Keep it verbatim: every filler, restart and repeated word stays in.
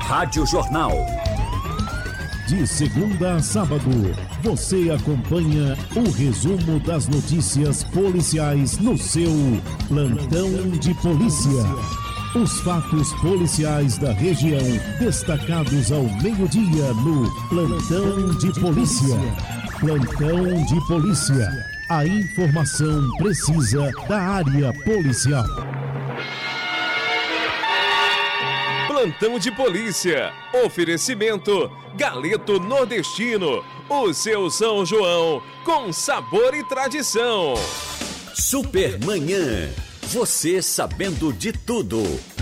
Rádio Jornal. De segunda a sábado, você acompanha o resumo das notícias policiais no seu Plantão de Polícia. Os fatos policiais da região, destacados ao meio-dia no Plantão de Polícia. Plantão de Polícia. A informação precisa da área policial. Plantão de Polícia. Oferecimento Galeto Nordestino. O seu São João com sabor e tradição. Supermanhã. Você sabendo de tudo.